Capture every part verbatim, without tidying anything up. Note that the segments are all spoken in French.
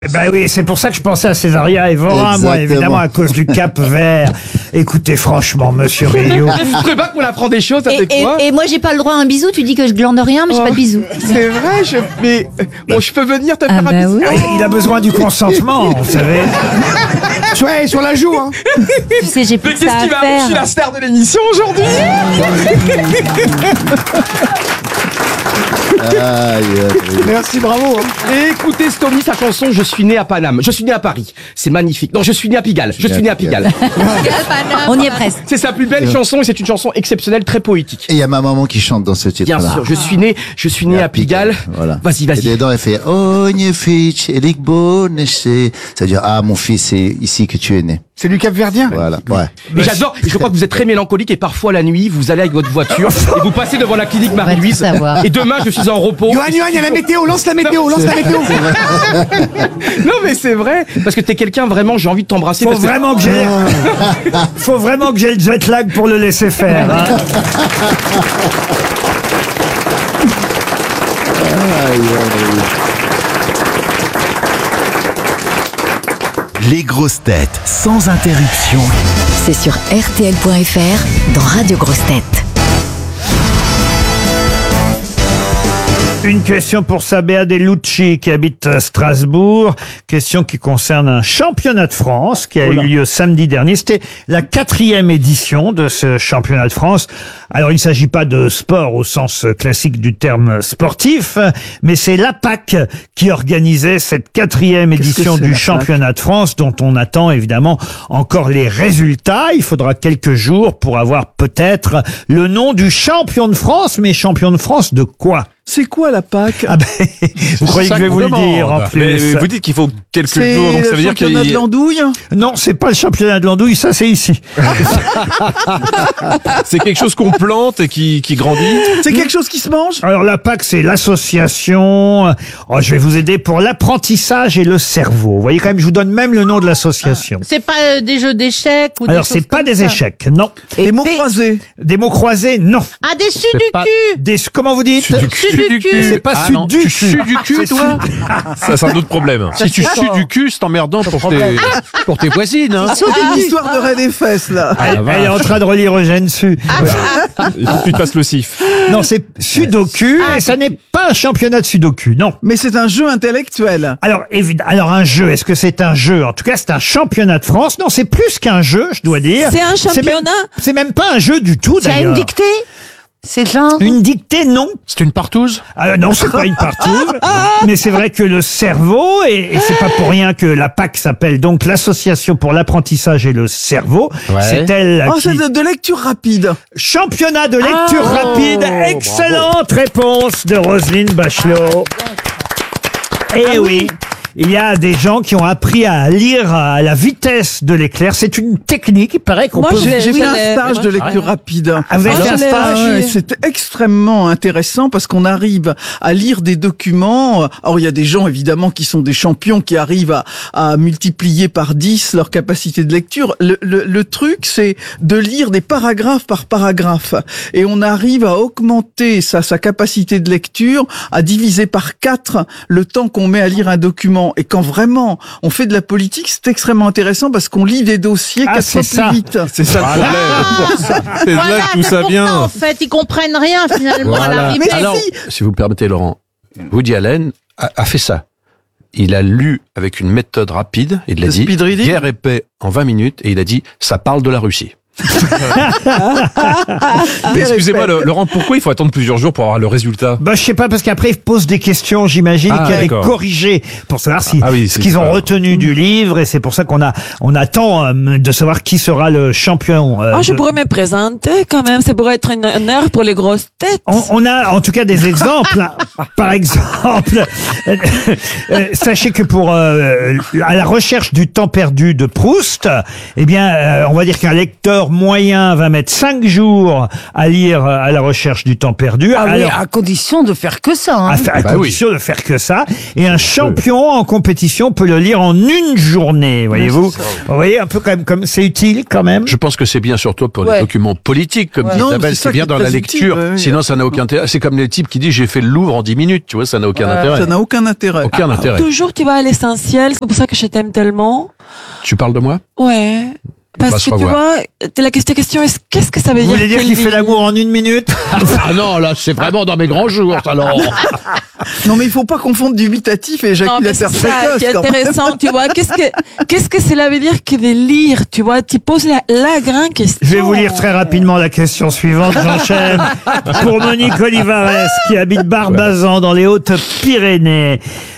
Ben oui, c'est pour ça que je pensais à Césaria Evora, moi, évidemment, à cause du Cap Vert. Écoutez, franchement, monsieur Rio. Vous trouvez pas qu'on apprend des choses Et, avec et, moi et moi, j'ai pas le droit à un bisou. Tu dis que je glande rien, mais j'ai Oh, pas de bisou. C'est vrai, je... mais bon, je peux venir te Ah faire bah un bisou. oui. Il a besoin du consentement, vous savez. Ouais, sur la joue, hein. Tu sais, j'ai Mais plus que qu'est-ce ça qui à va Je suis faire. la star de l'émission aujourd'hui. Merci, bravo. hein. Et écoutez, Stomy, sa chanson « Je suis né à Paname ». Je suis né à Paris. C'est magnifique. Non, je suis né à Pigalle. Je suis né à Pigalle. On y est presque. C'est sa plus belle chanson et c'est une chanson exceptionnelle, très poétique. Et il y a ma maman qui chante dans ce titre-là. Bien sûr, je suis né, je suis né à Pigalle. Voilà. Vas-y, Et vas-y. dedans, elle fait Oh, nye fitch, elik bonese. C'est-à-dire, ah, mon fils, c'est ici que tu es né. C'est du Cap-Verdien. Voilà, ouais. Mais j'adore, et je crois que vous êtes très mélancolique et parfois la nuit, vous allez avec votre voiture et vous passez devant la clinique va Marie-Louise. tout savoir. Et demain, je suis en repos. Johan, Johan, il y a la météo, lance la météo, lance la météo. Non, mais c'est vrai, parce que t'es quelqu'un vraiment, j'ai envie de t'embrasser. Faut parce que- vraiment que j'ai, faut vraiment que j'ai le jet lag pour le laisser faire. hein. Les grosses têtes sans interruption. C'est sur R T L point F R dans Radio Grosses Têtes. Une question pour Sabea Delucci qui habite à Strasbourg. Question qui concerne un championnat de France qui a eu lieu samedi dernier. C'était la quatrième édition de ce championnat de France. Alors il ne s'agit pas de sport au sens classique du terme sportif, mais c'est l'A P A C qui organisait cette quatrième édition du championnat de France dont on attend évidemment encore les résultats. Il faudra quelques jours pour avoir peut-être le nom du champion de France, mais champion de France de quoi? C'est quoi la P A C? Ah ben, vous croyez que je vais vous le dire en Mais plus? vous dites qu'il faut quelques C'est jours, donc ça le veut dire qu'il championnat de y a... l'andouille? Non, c'est pas le championnat de l'andouille, ça c'est ici. c'est quelque chose qu'on plante et qui, qui grandit. C'est quelque chose qui se mange? Alors la P A C, c'est l'association, oh, je vais vous aider pour l'apprentissage et le cerveau. Vous voyez quand même, je vous donne même le nom de l'association. C'est pas euh, des jeux d'échecs ou Alors des c'est choses pas comme des ça. échecs, non. Des mots croisés? Des mots croisés, non. Ah, des sudoku. Des, comment vous dites? Sudoku. C'est pas Ah sud non, du tu sues du cul, toi? Ça, c'est un autre problème. Si tu sues du cul, c'est emmerdant pour tes, pour tes voisines, hein. C'est une histoire de raie des fesses, là. Elle, elle est en train de relire Eugène Su. Il faut que tu te passes le sif. Non, c'est Sudoku, et ça n'est pas un championnat de Sudoku, non. Mais c'est un jeu intellectuel. Alors, évidemment, alors un jeu, est-ce que c'est un jeu? En tout cas, c'est un championnat de France. Non, c'est plus qu'un jeu, je dois dire. C'est un championnat? même- C'est même, pas un jeu du tout, C'est d'ailleurs. une dictée? C'est genre... Une dictée, non. C'est une partouze? Ah, non, c'est pas une partouze. Mais c'est vrai que le cerveau, et, et c'est pas pour rien que la P A C s'appelle donc l'Association pour l'apprentissage et le cerveau. Ouais. C'est elle Oh, qui... c'est de, de lecture rapide. Championnat de lecture Ah, rapide. oh, Excellente réponse de Roselyne Bachelot. Eh oui. Il y a des gens qui ont appris à lire à la vitesse de l'éclair. C'est une technique, il paraît qu'on Moi, peut... je vais- J'ai oui, fait un mais- stage de lecture rapide. Ah, vous avez fait un Ah, stage? ouais, c'est extrêmement intéressant parce qu'on arrive à lire des documents. Alors, il y a des gens, évidemment, qui sont des champions, qui arrivent à, à multiplier par dix leur capacité de lecture. Le, le, le truc, c'est de lire des paragraphes par paragraphe. Et on arrive à augmenter sa, sa capacité de lecture, à diviser par quatre le temps qu'on met à lire un document. Et quand vraiment on fait de la politique, c'est extrêmement intéressant parce qu'on lit des dossiers Ah, quatre c'est fois ça. plus vite. C'est ça le problème. C'est là que tout ça vient. en fait, ils comprennent rien finalement à Voilà. l'arrivée. Mais Alors, si. si vous me permettez, Laurent, Woody Allen a, a fait ça. Il a lu avec une méthode rapide, il l'a Le dit, speed reading. guerre et paix en vingt minutes, et il a dit, ça parle de la Russie. Mais excusez-moi, le- Laurent, pourquoi il faut attendre plusieurs jours pour avoir le résultat? Bah, je sais pas, parce qu'après, ils posent des questions, j'imagine, Ah, qu'il y a des d'accord. corrigés pour savoir si, Ah oui, ce c'est qu'ils ont ça. retenu du livre, et c'est pour ça qu'on a, on attend euh, de savoir qui sera le champion. euh, Ah, je de- pourrais me présenter quand même. Ça pourrait être une- un heure pour les grosses têtes. On, on a en tout cas des exemples. hein. Par exemple, euh, euh, sachez que pour euh, à la recherche du temps perdu de Proust, eh bien, euh, on va dire qu'un lecteur lecteur moyen va mettre cinq jours à lire euh, À la recherche du temps perdu. Ah oui, Alors, à condition de faire que ça. Hein. à, faire- à Bah oui. condition de faire que ça. Et un champion en compétition peut le lire en une journée, voyez-vous. Vous voyez, un peu quand même, comme c'est utile quand même. Je pense que c'est bien surtout pour Ouais. les documents politiques, comme Ouais. dit Non, Isabelle, c'est ça c'est bien qui est dans la très lecture. utile, ouais, ouais. Sinon, ça n'a aucun intérêt. C'est comme les types qui disent j'ai fait le Louvre en dix minutes, tu vois, ça n'a aucun intérêt. Ça n'a aucun intérêt. Aucun intérêt. Toujours, tu vas à l'essentiel. C'est pour ça que je t'aime tellement. Tu parles de moi? Ouais. On va Parce se que tu revoir. vois, t'es la question, question est qu'est-ce que ça veut Vous dire voulez dire quelle qu'il fait vie l'amour en une minute? Ah non, là, c'est vraiment dans mes grands jours, alors. Non, mais il faut pas confondre dubitatif et Non, mais c'est éjaculateur ça qui est précoce. quand même. intéressant, tu vois. Qu'est-ce que, qu'est-ce que cela veut dire que de lire, tu vois? Tu poses la, la grande question. Je vais vous lire très rapidement la question suivante. J'enchaîne. Pour Monique Olivares, qui habite Barbazan, dans les Hautes-Pyrénées.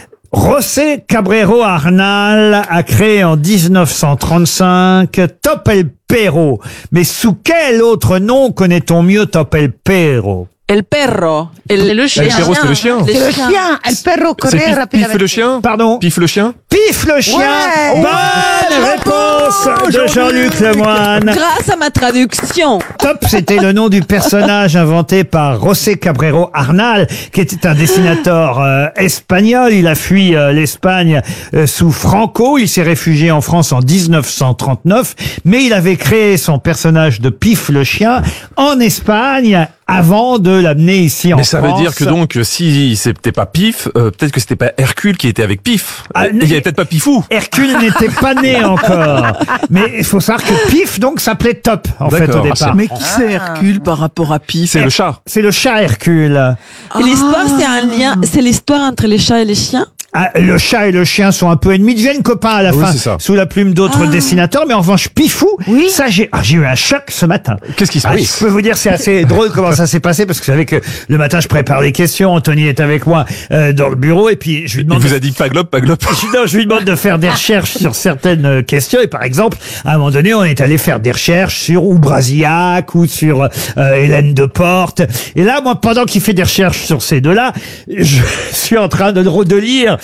José Cabrero Arnal a créé en dix-neuf cent trente-cinq Top El Perro. Mais sous quel autre nom connaît-on mieux Top El Perro? El perro. El, C'est le chien. El perro, c'est le chien. Le C'est le chien, el perro C'est correr pif, rapidamente. pif le chien? Pardon? Pif le chien? Pif le chien. Ouais. Bonne réponse de Jean-Luc Lemoyne. Grâce à ma traduction. Top, c'était le nom du personnage inventé par José Cabrero Arnal, qui était un dessinateur euh, espagnol. Il a fui euh, l'Espagne euh, sous Franco. Il s'est réfugié en France en dix-neuf cent trente-neuf, mais il avait créé son personnage de Pif le chien en Espagne avant de l'amener ici en Mais ça France. veut dire que donc, si c'était pas Pif, euh, peut-être que c'était pas Hercule qui était avec Pif. Ah, Et il y avait peut-être pas Pifou. Hercule n'était pas né encore. Mais il faut savoir que Pif, donc, s'appelait Top, en fait, D'accord. au départ. Mais qui c'est Hercule par rapport à Pif? C'est le chat. C'est le chat Hercule. Et l'histoire, c'est un lien, c'est l'histoire entre les chats et les chiens. Ah, le chat et le chien sont un peu ennemis, deviennent copains à la Oui, fin, c'est ça. sous la plume d'autres dessinateurs. Mais en revanche, Pifou, Oui. ça j'ai, ah, j'ai eu un choc ce matin. Qu'est-ce qui se Ah, passe? je peux vous dire, c'est assez drôle comment ça s'est passé, parce que vous savez que le matin, je prépare les questions. Anthony est avec moi euh, dans le bureau, et puis je lui Il demande. vous de- a dit pas globe, pas globe. Non, je lui demande de faire des recherches sur certaines euh, questions. Et par exemple, à un moment donné, on est allé faire des recherches sur ou Brasillac ou sur euh, Hélène de Porte. Et là, moi, pendant qu'il fait des recherches sur ces deux-là, je suis en train de, de lire.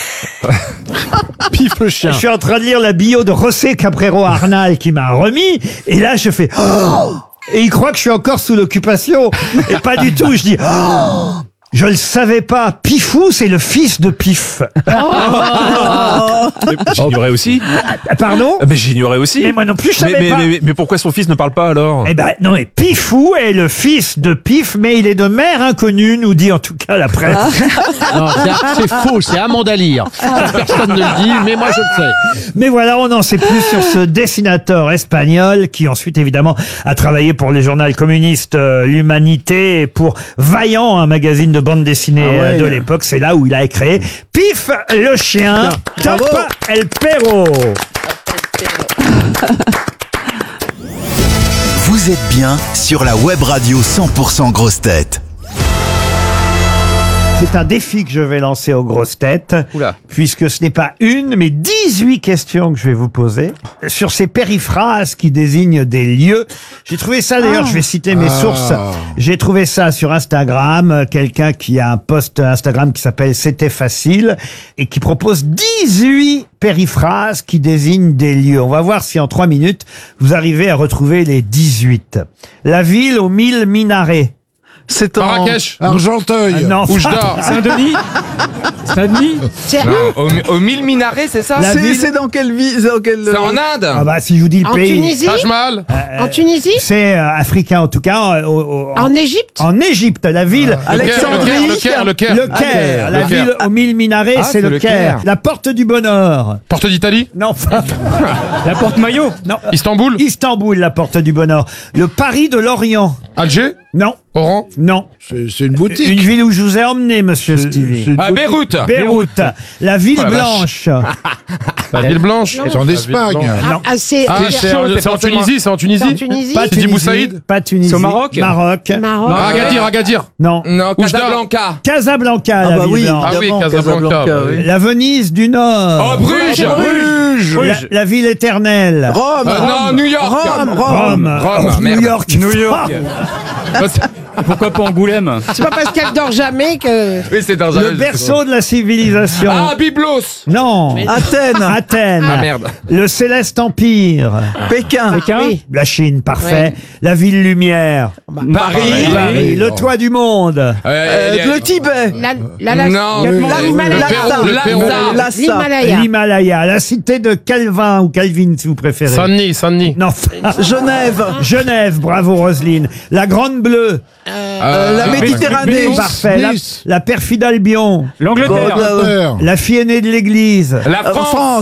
Pif le chien. Je suis en train de lire la bio de José Cabrero Arnal qui m'a remis. Et là, je fais. Oh, et il croit que je suis encore sous l'occupation. Et pas du tout. Je dis. Oh, je le savais pas. Pifou, c'est le fils de Pif. J'ignorais aussi. Pardon? Mais j'ignorais aussi. Mais moi non plus, je Mais, savais mais, pas. mais, mais pourquoi son fils ne parle pas alors? Eh ben non, mais Pifou est le fils de Pif, mais il est de mère inconnue, nous dit en tout cas la presse. Non, c'est- c'est faux, c'est Amanda Lear. Personne ne le dit, mais moi je le sais. Mais voilà, on n'en sait plus sur ce dessinateur espagnol qui ensuite évidemment a travaillé pour les journaux communistes euh, L'Humanité et pour Vaillant, un magazine de bande dessinée Ah ouais. euh, de l'époque. C'est là où il a créé Pif le chien, Top Bravo. El Perro. Vous êtes bien sur la web radio cent pour cent grosses têtes. C'est un défi que je vais lancer aux grosses têtes, Oula. puisque ce n'est pas une, mais dix-huit questions que je vais vous poser sur ces périphrases qui désignent des lieux. J'ai trouvé ça, d'ailleurs, je vais citer mes sources. J'ai trouvé ça sur Instagram, euh, quelqu'un qui a un post Instagram qui s'appelle C'était facile et qui propose dix-huit périphrases qui désignent des lieux. On va voir si en trois minutes, vous arrivez à retrouver les dix-huit. La ville aux mille minarets. C'est en... Marrakech. Argenteuil. Ah, non, Oujda. Saint-Denis Saint-Denis C'est Au, au mille minarets, c'est ça La C'est ville- c'est dans quelle ville? Dans quelle... C'est en Inde. Ah bah si je vous dis le en pays, Tunisie? Taj Mahal. En Tunisie? c'est euh, africain en tout cas. euh, au- au- En Égypte? En Égypte, la ville. Le Caire, Alexandrie. le Caire, le Caire, Le le Caire. Caire, la Le Caire. ville aux mille minarets, Ah, c'est c'est le le Caire. Caire. La porte du bonheur. Porte d'Italie. Non, La porte maillot non. Istanbul. Istanbul, la porte du bonheur. Le Paris de l'Orient. Alger. Non, Oran. non. C'est c'est une boutique. Une ville où je vous ai emmené, monsieur Stevie. c'est une Ah, Beyrouth. Beyrouth. La ville Oh la vache. blanche. La ville blanche. C'est en Espagne. Non. Ah, c'est Ah, c'est- c'est en, c'est en Tunisie, c'est en c'est en Tunisie. Tunisie? Pas Sidi Tunisie. Boussaïd. Pas Tunisie. C'est au Maroc Maroc. Maroc. Ah, Agadir, Agadir. Non. Non, Oujda. Casablanca. Casablanca, Ah la bah ville oui, blanche. Ah oui, évidemment, Casablanca, oui. oui. La Venise du Nord. Oh, Bruges. Bruges. La, la ville éternelle. Rome, Ah, non, Rome. New York. Rome, Rome. Rome. Rome, New merde. York. New York. Ah. Bah, c'est- Pourquoi pas Angoulême? C'est pas parce qu'elle dort jamais que... Oui, c'est dans Le berceau de la civilisation. Ah, Byblos. Non. Athènes. Athènes. Ah, merde. Le Céleste Empire. Pékin. Pékin? oui. La Chine, parfait. La ville lumière. Paris. Paris. Le toit du monde. Euh, Euh, elle est- le Tibet. La, la, la, Non, la- le- l'Himalaya. Lhasa. le Pérou. Lhasa. L'Himalaya. L'Himalaya. La cité de Calvin ou Calvin, si vous préférez. Saint-Denis, Saint-Denis. Non. Genève. Genève, bravo Roselyne. La Grande Bleue. Euh, la Ah, Méditerranée. Parfait. La, Nice. la perfide Albion. L'Angleterre. Euh, Terre. La fille aînée de l'église. La euh, France. France.